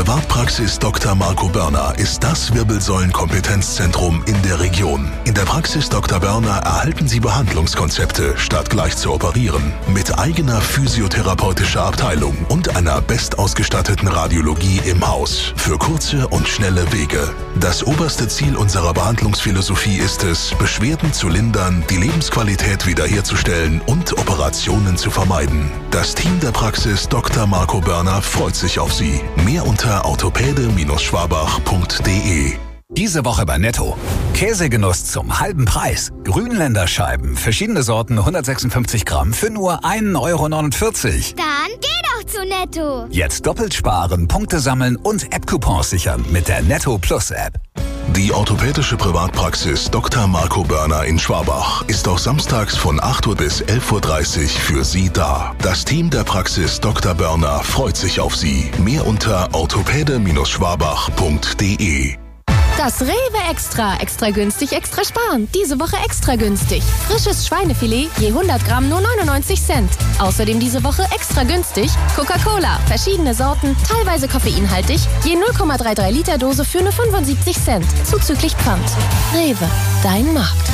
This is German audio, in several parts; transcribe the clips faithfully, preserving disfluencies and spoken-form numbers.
Privatpraxis Doktor Marco Börner ist das Wirbelsäulenkompetenzzentrum in der Region. In der Praxis Doktor Börner erhalten Sie Behandlungskonzepte, statt gleich zu operieren, mit eigener physiotherapeutischer Abteilung und einer bestausgestatteten Radiologie im Haus für kurze und schnelle Wege. Das oberste Ziel unserer Behandlungsphilosophie ist es, Beschwerden zu lindern, die Lebensqualität wiederherzustellen und Operationen zu vermeiden. Das Team der Praxis Doktor Marco Börner freut sich auf Sie. Mehr unter orthopäde Schwabach punkt de. Diese Woche bei Netto. Käsegenuss zum halben Preis. Grünländer Scheiben, verschiedene Sorten, hundertsechsundfünfzig Gramm für nur ein Euro neunundvierzig. Dann geh doch zu Netto. Jetzt doppelt sparen, Punkte sammeln und App-Coupons sichern mit der Netto Plus App. Die orthopädische Privatpraxis Doktor Marco Börner in Schwabach ist auch samstags von acht Uhr bis elf Uhr dreißig für Sie da. Das Team der Praxis Doktor Börner freut sich auf Sie. Mehr unter orthopäde Schwabach punkt de. Das Rewe Extra. Extra günstig, extra sparen. Diese Woche extra günstig. Frisches Schweinefilet je hundert Gramm nur neunundneunzig Cent. Außerdem diese Woche extra günstig Coca-Cola. Verschiedene Sorten, teilweise koffeinhaltig. Je null Komma dreiunddreißig Liter Dose für nur pfundsiebzig Cent. Zuzüglich Pfand. Rewe. Dein Markt.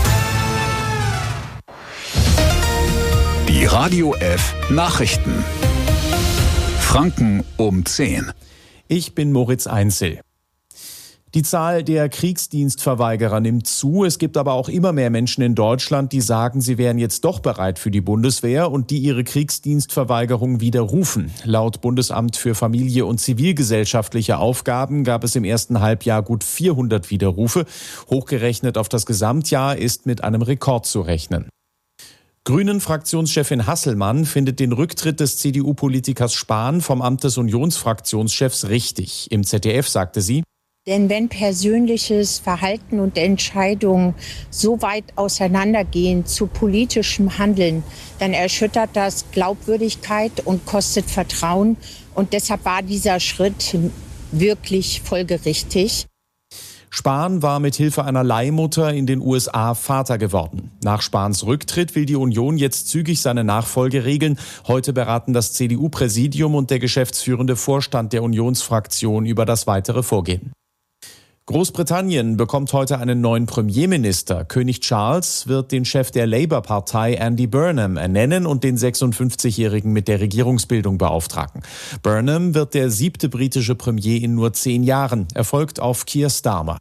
Die Radio F Nachrichten. Franken um zehn. Ich bin Moritz Einzel. Die Zahl der Kriegsdienstverweigerer nimmt zu. Es gibt aber auch immer mehr Menschen in Deutschland, die sagen, sie wären jetzt doch bereit für die Bundeswehr und die ihre Kriegsdienstverweigerung widerrufen. Laut Bundesamt für Familie und zivilgesellschaftliche Aufgaben gab es im ersten Halbjahr gut vierhundert Widerrufe. Hochgerechnet auf das Gesamtjahr ist mit einem Rekord zu rechnen. Grünen-Fraktionschefin Hasselmann findet den Rücktritt des C D U-Politikers Spahn vom Amt des Unionsfraktionschefs richtig. Im Z D F sagte sie: Denn wenn persönliches Verhalten und Entscheidungen so weit auseinandergehen zu politischem Handeln, dann erschüttert das Glaubwürdigkeit und kostet Vertrauen. Und deshalb war dieser Schritt wirklich folgerichtig. Spahn war mit Hilfe einer Leihmutter in den U S A Vater geworden. Nach Spahns Rücktritt will die Union jetzt zügig seine Nachfolge regeln. Heute beraten das C D U-Präsidium und der geschäftsführende Vorstand der Unionsfraktion über das weitere Vorgehen. Großbritannien bekommt heute einen neuen Premierminister. König Charles wird den Chef der Labour-Partei Andy Burnham ernennen und den sechsundfünfzigjährigen mit der Regierungsbildung beauftragen. Burnham wird der siebte britische Premier in nur zehn Jahren. Er folgt auf Keir Starmer.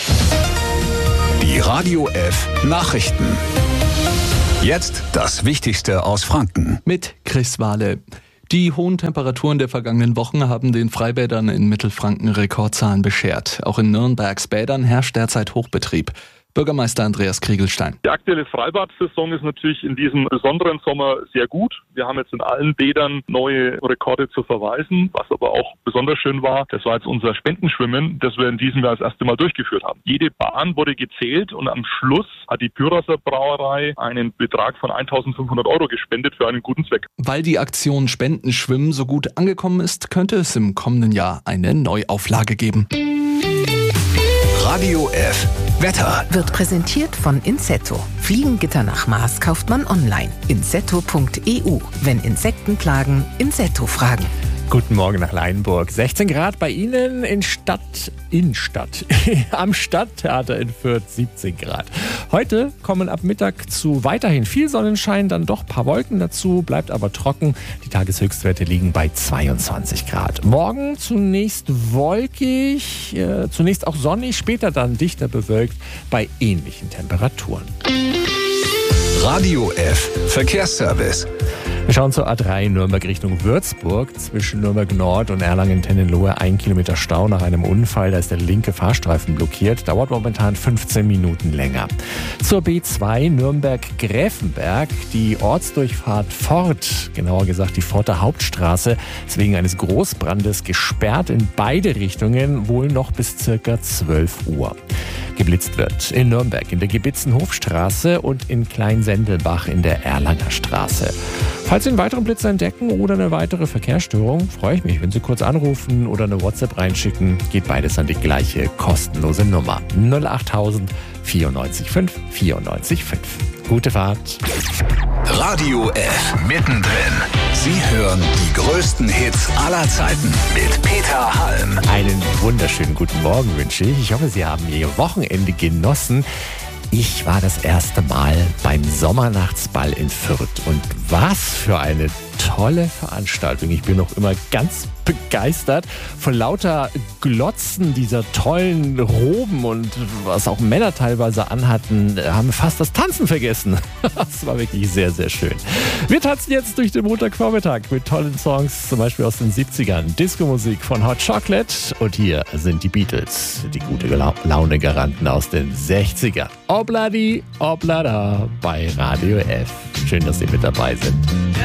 Die Radio F Nachrichten. Jetzt das Wichtigste aus Franken. Mit Chris Wahle. Die hohen Temperaturen der vergangenen Wochen haben den Freibädern in Mittelfranken Rekordzahlen beschert. Auch in Nürnbergs Bädern herrscht derzeit Hochbetrieb. Bürgermeister Andreas Kriegelstein. Die aktuelle Freibad-Saison ist natürlich in diesem besonderen Sommer sehr gut. Wir haben jetzt in allen Bädern neue Rekorde zu verweisen. Was aber auch besonders schön war, das war jetzt unser Spendenschwimmen, das wir in diesem Jahr das erste Mal durchgeführt haben. Jede Bahn wurde gezählt und am Schluss hat die Pyraser Brauerei einen Betrag von eintausendfünfhundert Euro gespendet für einen guten Zweck. Weil die Aktion Spendenschwimmen so gut angekommen ist, könnte es im kommenden Jahr eine Neuauflage geben. Radio F Wetter wird präsentiert von Insetto. Fliegengitter nach Maß kauft man online. insetto punkt e u. Wenn Insekten plagen, Insetto fragen. Guten Morgen nach Leinburg. sechzehn Grad bei Ihnen in Stadt, in Stadt. Am Stadttheater in Fürth siebzehn Grad. Heute kommen ab Mittag zu weiterhin viel Sonnenschein, dann doch ein paar Wolken dazu, bleibt aber trocken. Die Tageshöchstwerte liegen bei zweiundzwanzig Grad. Morgen zunächst wolkig, äh, zunächst auch sonnig, später dann dichter bewölkt bei ähnlichen Temperaturen. Radio F Verkehrsservice. Wir schauen zur A drei Nürnberg Richtung Würzburg. Zwischen Nürnberg Nord und Erlangen-Tennenlohe ein Kilometer Stau nach einem Unfall. Da ist der linke Fahrstreifen blockiert. Dauert momentan fünfzehn Minuten länger. Zur B zwei Nürnberg-Gräfenberg. Die Ortsdurchfahrt Fort, genauer gesagt die Forter Hauptstraße, ist wegen eines Großbrandes gesperrt in beide Richtungen, wohl noch bis circa zwölf Uhr. Geblitzt wird in Nürnberg in der Gebitzenhofstraße und in Kleinsendelbach in der Erlanger Straße. Falls Sie einen weiteren Blitz entdecken oder eine weitere Verkehrsstörung, freue ich mich, wenn Sie kurz anrufen oder eine WhatsApp reinschicken. Geht beides an die gleiche kostenlose Nummer null achttausend vierundneunzig fünf vierundneunzig fünf. Gute Fahrt. Radio F mittendrin. Sie hören die größten Hits aller Zeiten mit Peter Halm. Einen wunderschönen guten Morgen wünsche ich. Ich hoffe, Sie haben Ihr Wochenende genossen. Ich war das erste Mal beim Sommernachtsball in Fürth und was für eine tolle Veranstaltung. Ich bin noch immer ganz begeistert von lauter Glotzen dieser tollen Roben und was auch Männer teilweise anhatten, haben fast das Tanzen vergessen. Das war wirklich sehr, sehr schön. Wir tanzen jetzt durch den Montagvormittag mit tollen Songs, zum Beispiel aus den siebzigern, Disco-Musik von Hot Chocolate und hier sind die Beatles, die gute Laune-Garanten aus den sechzigern. Obladi, oblada bei Radio F. Schön, dass Sie mit dabei sind.